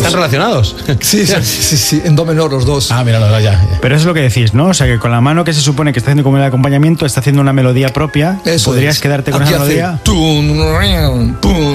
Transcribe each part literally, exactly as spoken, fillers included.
están relacionados. Sí, sí, sí, sí, en do menor los dos. Ah, mira, ya, ya. Pero eso es lo que decís, ¿no? O sea, que con la mano que se supone que está haciendo como el acompañamiento, está haciendo una melodía propia. Eso ¿Podrías es. quedarte con Aquí esa hace melodía? Pum,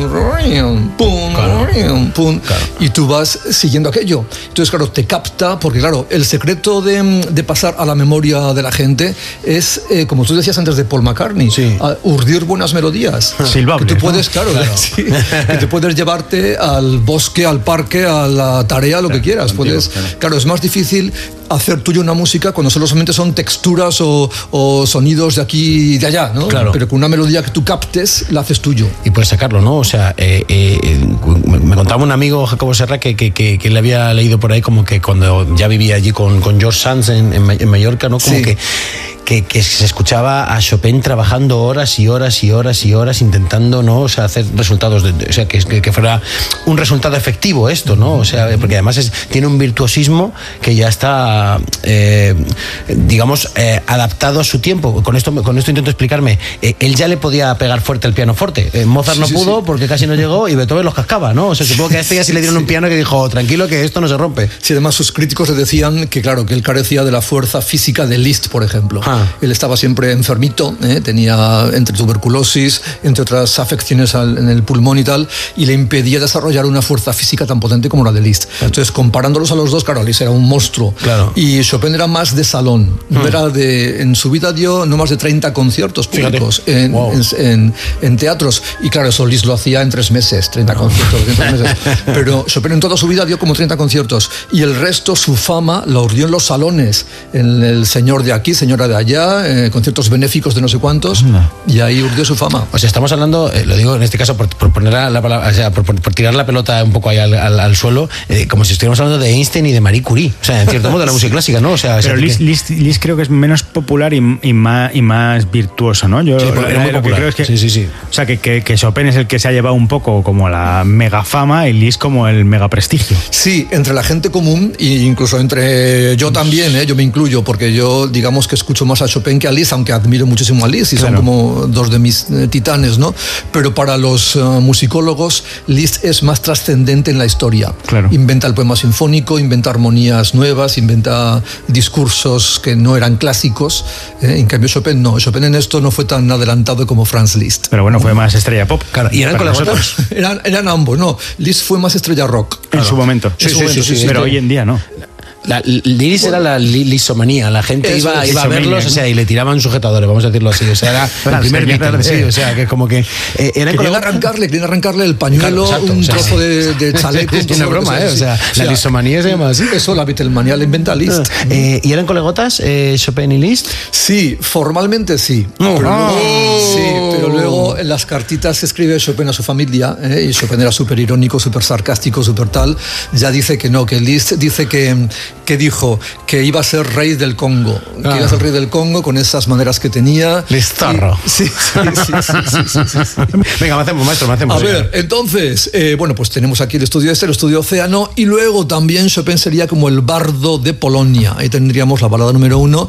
pum, pum, Claro. pum, Claro. y tú vas siguiendo aquello. Entonces, claro, te capta, porque claro, el secreto de, de pasar a la memoria de la gente es, eh, como tú decías antes de Paul McCartney, Sí. a urdir buenas melodías. Silbables, que tú ¿no? puedes, claro, Claro. sí, que te puedes llevarte al bosque, al parque, a la tarea, lo que quieras. contigo, Puedes, claro. claro, es más difícil hacer tuyo una música cuando solamente son texturas o, o sonidos de aquí y de allá, ¿no? Claro. Pero con una melodía que tú captes, la haces tuyo. Y puedes sacarlo, ¿no? O sea, eh, eh, me, me contaba un amigo, Jacobo Serra, que, que, que, que le había leído por ahí como que cuando ya vivía allí con, con George Sands en, en, en Mallorca, ¿no? Como Sí. que, que, que se escuchaba a Chopin trabajando horas y horas y horas y horas intentando, ¿no? O sea, hacer resultados, de, de, o sea, que, que, que fuera un resultado efectivo esto, ¿no? O sea, porque además es, tiene un virtuosismo que ya está, eh, digamos, eh, adaptado a su tiempo. Con esto, con esto intento explicarme. Eh, él ya le podía pegar fuerte al pianoforte. Eh, Mozart Sí, no sí, pudo sí. porque casi no llegó y Beethoven los cascaba, ¿no? O sea, supongo que a este ya sí le dieron un piano que dijo, tranquilo que esto no se rompe. Sí, además sus críticos le decían que, claro, que él carecía de la fuerza física de Liszt, por ejemplo. Ah. Él estaba siempre enfermito, ¿eh? Tenía entre tuberculosis, entre otras afecciones al- en el pulmón y tal, y le impedía desarrollar una fuerza física tan potente como la de Liszt. Entonces, comparándolos a los dos, claro, Liszt era un monstruo. Claro. Y Chopin era más de salón. No era de, en su vida dio no más de treinta conciertos Fíjate. públicos en, Wow. en, en- en teatros. Y claro, eso Liszt lo hacía en tres meses, treinta conciertos en tres meses. Pero Chopin en toda su vida dio como treinta conciertos. Y el resto, su fama, la urdió en los salones. En el señor de aquí, señora de allá, eh, conciertos benéficos de no sé cuántos. Y ahí urdió su fama. O sea, estamos hablando, eh, lo digo en este caso por, por poner la, la palabra, o sea, por, por- por tirar la pelota un poco ahí al, al- al suelo, eh, como si estuviéramos hablando de Einstein y de Marie Curie. O sea, en cierto modo de la música clásica, ¿no? O sea, Pero o sea, Liszt, que- Liszt- Liszt creo que es menos popular y, y, más, y más virtuoso, ¿no? Yo Sí, porque era muy lo que popular. creo es que, Sí, sí, sí. O sea, que, que, que Chopin es el que se ha llevado un poco como la mega fama y Liszt como el mega prestigio. Sí, entre la gente común e incluso entre yo también, ¿eh? Yo me incluyo, porque yo digamos que escucho más a Chopin que a Liszt, aunque admiro muchísimo a Liszt y Claro. son como dos de mis eh, titanes, ¿no? Pero para los eh, musicólogos, Liszt es más trascendente en la historia. Claro. Inventa el poema sinfónico, inventa armonías nuevas, inventa discursos que no eran clásicos. ¿eh? En cambio, Chopin no. Chopin en esto no fue tan adelantado como Franz Liszt. Pero bueno, fue más estrella pop. Claro, y eran para colegotas. nosotros. Eran, eran ambos, no. Liszt fue más estrella rock. En su momento. Sí, sí, sí, sí, sí. Pero hoy en día no. La Liris era la li- lisomanía, la gente Eso iba, es, iba a lisomania, verlos, ¿no? o sea, y le tiraban sujetadores, vamos a decirlo así, o sea, era el primer Beatle, sí, o sea, que como que eh, eran Querían colegas- arrancarle, querían arrancarle el pañuelo, Claro, exacto, un o sea, trozo de, de chaleco. un es trozo una de- broma, sí, ¿eh? sí. O sea, O sea, la lisomanía se llama así. Eso, la Beatlemanía la inventa Liszt. Eh, ¿Y eran colegotas, eh, Chopin y Liszt? Sí, formalmente sí. No. Pero luego, Oh. sí, pero luego en las cartitas que escribe Chopin a su familia, ¿eh? y Chopin era súper irónico, súper sarcástico, súper tal, ya dice que no, que Liszt dice que, que dijo que iba a ser rey del Congo, que Ah. iba a ser rey del Congo con esas maneras que tenía. Listarro. Y- Sí, sí, sí, sí, sí, sí, sí, sí. Venga, me hacemos, maestro, me hacemos. A ver, entonces, eh, bueno, pues tenemos aquí el estudio este, el estudio Océano, y luego también Chopin sería como el bardo de Polonia. Ahí tendríamos la balada número uno.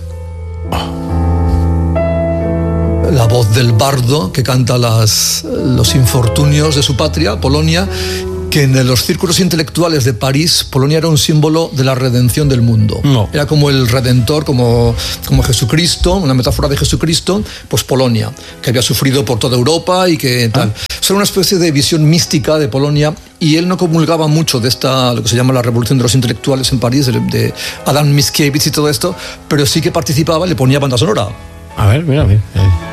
La voz del bardo que canta las, los infortunios de su patria, Polonia, que en los círculos intelectuales de París, Polonia era un símbolo de la redención del mundo. No. Era como el redentor, como, como Jesucristo, una metáfora de Jesucristo, pues Polonia, que había sufrido por toda Europa y que tal. Eso era una especie de visión mística de Polonia, y él no comulgaba mucho de esta, lo que se llama la revolución de los intelectuales en París, de, de Adam Mickiewicz y todo esto, pero sí que participaba, le ponía banda sonora. A ver, mira, mira.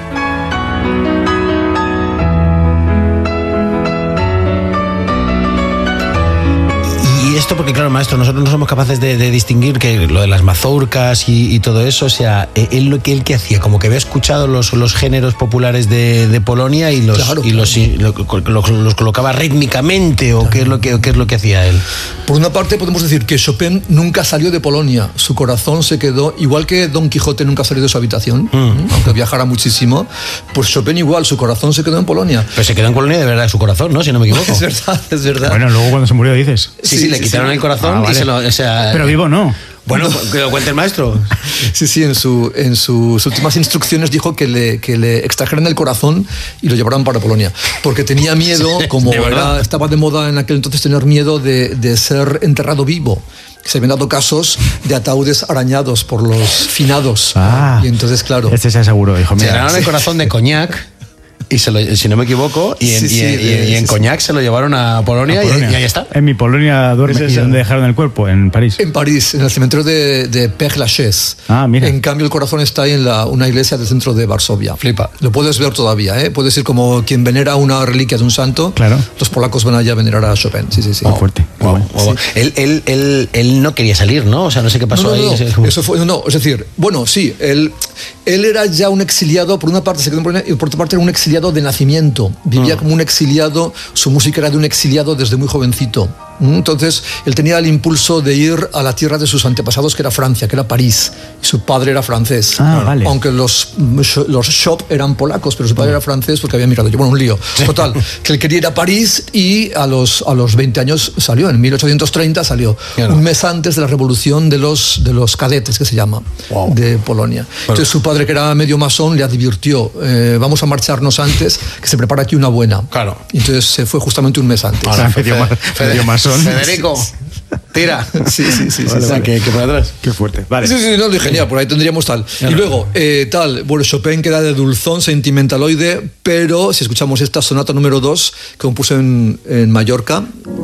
Y esto porque, claro, maestro, nosotros no somos capaces de, de distinguir que lo de las mazurcas y, y todo eso, o sea, él lo que él que hacía, como que había escuchado los, los géneros populares de, de Polonia y los Claro, y los, y lo- lo- los colocaba rítmicamente, o qué es lo que o qué es lo que hacía él. Por una parte podemos decir que Chopin nunca salió de Polonia, su corazón se quedó, igual que Don Quijote nunca salió de su habitación, Mm. aunque viajara muchísimo, pues Chopin igual, su corazón se quedó en Polonia. Pero se quedó en Polonia de verdad su corazón, ¿no? Si no me equivoco. Es verdad, es verdad. Bueno, luego cuando se murió dices. Sí, sí, Sí, le sí, quitaron sí. el corazón Ah, vale. y se lo, o sea, Pero vivo no. Bueno, que lo cuente el maestro. Sí, sí, en, su, en sus últimas instrucciones dijo que le, que le extrajeran el corazón y lo llevaran para Polonia. Porque tenía miedo, como ¿De verdad? era, estaba de moda en aquel entonces tener miedo de, de ser enterrado vivo. Se habían dado casos de ataúdes arañados por los finados. Ah, y entonces, claro. Este se aseguró, dijo, Se mira. llenaron el corazón de coñac. Y se lo, si no me equivoco, y en, Sí, sí, y, y- de- y en sí, Cognac se lo llevaron a Polonia, a y- Polonia. Y, ahí está. En mi Polonia duerme. Ese es ¿Y el- dónde dejaron el cuerpo? En París. En París, en el cementerio de, de Père Lachaise. Ah, mira. En cambio, el corazón está ahí en la, una iglesia del centro de Varsovia. Flipa. Lo puedes ver todavía, ¿eh? Puedes ir como quien venera una reliquia de un santo. Claro. Los polacos van allá a venerar a Chopin. Sí, sí, sí. Muy fuerte. Wow, Muy wow. Él, él, él, él no quería salir, ¿no? O sea, no sé qué pasó No, no, ahí. no, o sea, no. como- Eso fue, no, no, es decir, bueno, sí, él, él era ya un exiliado, por una parte se quedó en Polonia y por otra parte era un exiliado de nacimiento. Vivía como un exiliado, su música era de un exiliado desde muy jovencito. ¿Mm? Entonces, él tenía el impulso de ir a la tierra de sus antepasados, que era Francia, que era París. Y su padre era francés. Ah, vale. Aunque los, los Shop eran polacos, pero su padre era francés porque había migrado. Bueno, un lío. Total, que él quería ir a París y a los, a los veinte años salió, en mil ochocientos treinta salió. Claro. Un mes antes de la revolución de los, de los cadetes, que se llama, Wow. de Polonia. Entonces su padre, que era medio masón, le advirtió, eh, vamos a marcharnos antes, que se prepara aquí una buena. Claro. Y entonces se fue justamente un mes antes. Ahora, medio ma- medio masón. Federico, tira. Sí, sí, sí. Vale, sí, vale, sí. que, que para atrás. Qué fuerte. Vale. Sí, sí, no, de genial, por ahí tendríamos tal. Y luego, eh, tal, bueno, Chopin queda de dulzón, sentimentaloide, pero si escuchamos esta sonata número dos, que compuso en, en Mallorca,